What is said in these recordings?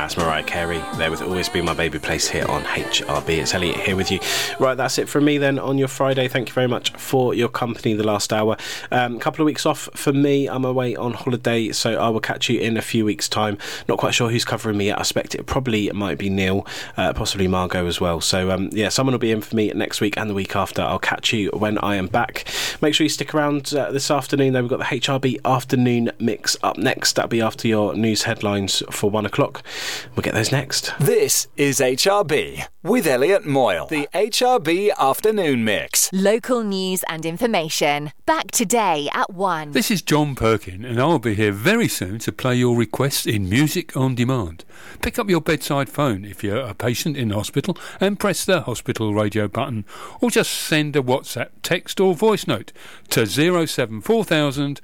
That's Mariah Carey there with Always Be My Baby Place here on HRB. It's Elliot here with you. Right, that's it from me then on your Friday. Thank you very much for your company the last hour. Couple of weeks off for me. I'm away on holiday, so I will catch you in a few weeks' time. Not quite sure who's covering me yet. I suspect it probably might be Neil, possibly Margot as well. So yeah, someone will be in for me next week and the week after. I'll catch you when I am back. Make sure you stick around this afternoon though. We've got the HRB afternoon mix up next. That'll be after your news headlines for 1 o'clock. We'll get those next. This is HRB with Elliot Moyle. The HRB afternoon mix. Local news and information. Back today at 1. This is John Perkin, and I'll be here very soon to play your requests in Music on Demand. Pick up your bedside phone if you're a patient in hospital and press the hospital radio button, or just send a WhatsApp, text or voice note to 074,000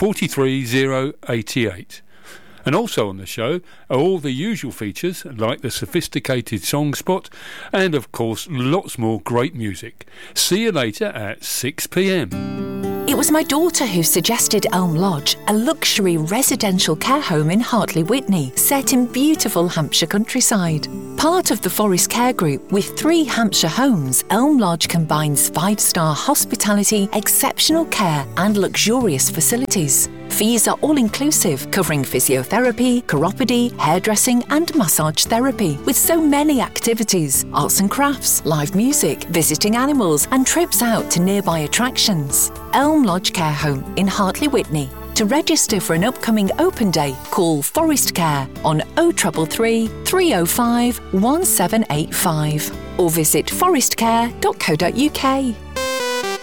43088. And also on the show are all the usual features like the sophisticated song spot and of course lots more great music. See you later at 6 p.m. It was my daughter who suggested Elm Lodge, a luxury residential care home in Hartley Witney, set in beautiful Hampshire countryside. Part of the Forest Care Group with 3 Hampshire homes, Elm Lodge combines 5-star hospitality, exceptional care and luxurious facilities. Fees are all-inclusive, covering physiotherapy, chiropody, hairdressing and massage therapy, with so many activities, arts and crafts, live music, visiting animals and trips out to nearby attractions. Elm Lodge Care Home in Hartley Witney. To register for an upcoming open day, call Forest Care on 0333 305 1785 or visit forestcare.co.uk.